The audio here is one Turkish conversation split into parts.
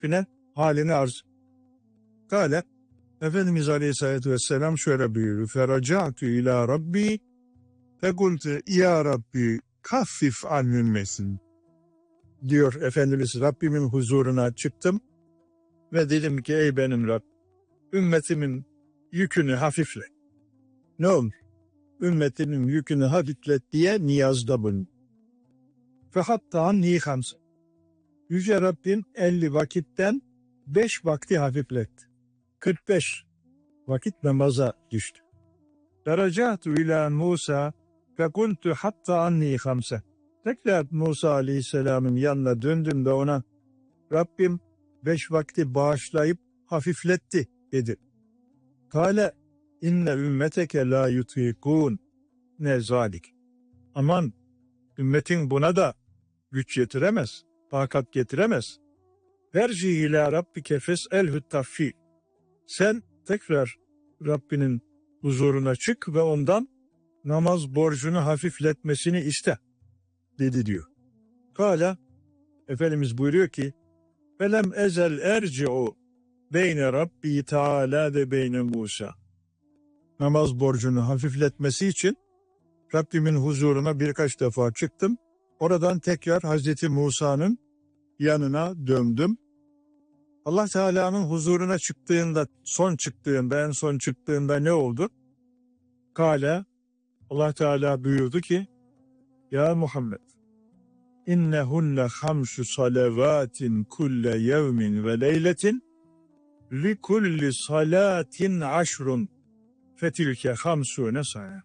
Rabbine halini arz. Kale, Efendimiz Aleyhisselatü Vesselam şöyle buyuruyor. Feraca'tu ila Rabbi fekultu ya Rabbi kaffif an ümmetin. Diyor Efendimiz, Rabbimin huzuruna çıktım ve dedim ki ey benim Rab, ümmetimin yükünü hafifle. Ne olur? Ümmetimin yükünü hafiflet diye niyazda bulun. Fehatta anni hamse. Yüce Rabbim 50 vakitten 5 vakti hafifletti. 45 vakit namaza düştü. Deracatu ila Musa fekultu hatta anni hamse. Tekrar Musa Aleyhisselam'ın yanına döndüm de ona Rabbim 5 vakti bağışlayıp hafifletti dedi. Kale inne ümmeteke la yutikun ne zalik. Aman ümmetin buna da güç yetiremez, takat getiremez. Verci ila rabbike fes'elhü taffi. Sen tekrar Rabbinin huzuruna çık ve ondan namaz borcunu hafifletmesini iste dedi diyor. Kâle Efendimiz buyuruyor ki velem ezel erci'u beyne Rabbi Teala ve beyne Musa. Namaz borcunu hafifletmesi için Rabbimin huzuruna birkaç defa çıktım. Oradan tekrar Hazreti Musa'nın yanına döndüm. Allah Teala'nın huzuruna çıktığında, en son çıktığında ne oldu? Kâle, Allah Teala buyurdu ki, Ya Muhammed, innehunne hamsu salavatin kulle yevmin ve leyletin li kulli salatin aşrun fetilke hamsune sana.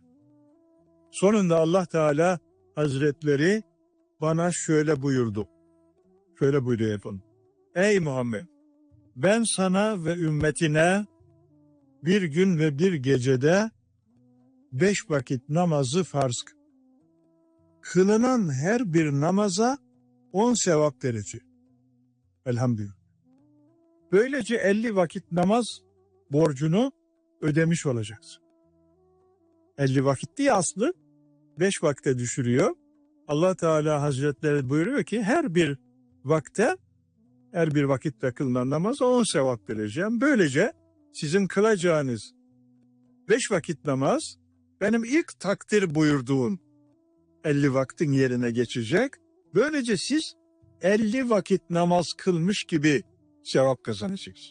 Sonunda Allah Teala Hazretleri bana şöyle buyurdu. Şöyle buyuruyor efendim. Ey Muhammed, ben sana ve ümmetine bir gün ve bir gecede 5 vakit namazı farz kılınan her bir namaza 10 sevap verici. Elhamdülillah. Böylece 50 vakit namaz borcunu ödemiş olacaksın. 50 vakit değil aslı 5 vakte düşürüyor. Allah Teala Hazretleri buyuruyor ki her bir vakitte kılınan namaza 10 sevap vereceğim. Böylece sizin kılacağınız 5 vakit namaz benim ilk takdir buyurduğum 50 vaktin yerine geçecek. Böylece siz 50 vakit namaz kılmış gibi sevap kazanacaksınız.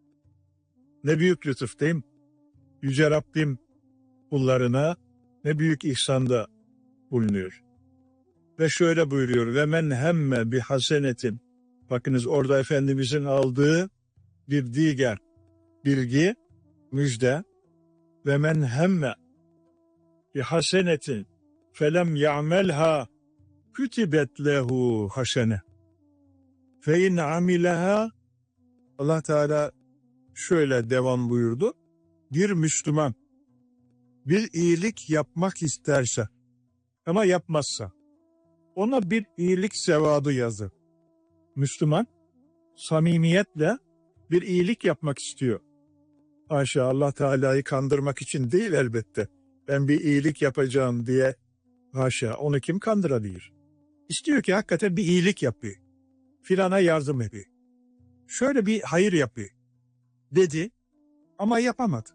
Ne büyük lütuf değil mi? Yüce Rabbim kullarına ne büyük ihsanda bulunuyor. Ve şöyle buyuruyor. Ve men hemme bi hasenetin. Bakınız orada Efendimizin aldığı bir diğer bilgi, müjde. Ve men hemme bi hasenetin felem ya'melha kütibet lehu hasene. Fe in amileha, Allah Teala şöyle devam buyurdu. Bir Müslüman bir iyilik yapmak isterse ama yapmazsa ona bir iyilik sevabı yazır. Müslüman samimiyetle bir iyilik yapmak istiyor. Haşa, Allah Teala'yı kandırmak için değil elbette. Ben bir iyilik yapacağım diye haşa, onu kim kandırabilir? İstiyor ki hakikaten bir iyilik yapıyor. Filana yardım ediyor. Şöyle bir hayır yapıyor dedi ama yapamadı.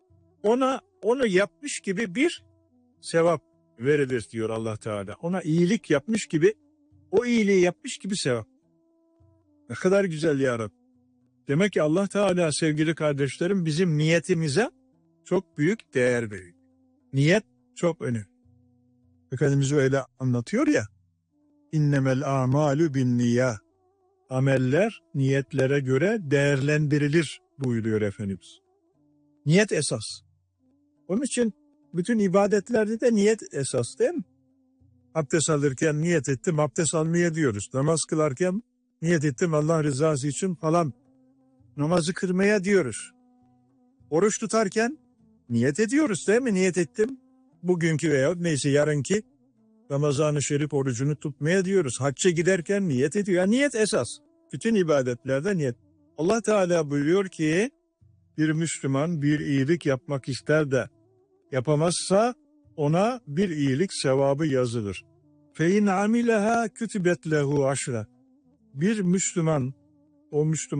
Onu yapmış gibi bir sevap verilir diyor Allah Teala. Ona iyilik yapmış gibi, o iyiliği yapmış gibi sevap. Ne kadar güzel ya Rabbi. Demek ki Allah Teala sevgili kardeşlerim bizim niyetimize çok büyük değer veriyor. Niyet çok önemli. Efendimiz öyle anlatıyor ya. İnnemel a'malu binniyah. Ameller niyetlere göre değerlendirilir buyuruyor Efendimiz. Niyet esas. Onun için bütün ibadetlerde de niyet esas değil mi? Abdest alırken niyet ettim, abdest almaya diyoruz. Namaz kılarken niyet ettim Allah rızası için falan. Namazı kırmaya diyoruz. Oruç tutarken niyet ediyoruz değil mi? Niyet ettim. Bugünkü veya neyse yarınki Ramazan-ı Şerif orucunu tutmaya diyoruz. Hacca giderken niyet ediyor. Yani niyet esas. Bütün ibadetlerde niyet. Allah Teala buyuruyor ki bir Müslüman bir iyilik yapmak ister de yapamazsa ona bir iyilik sevabı yazılır. Fe in amileha kütübet lehu aşra. Bir Müslüman o Müslüman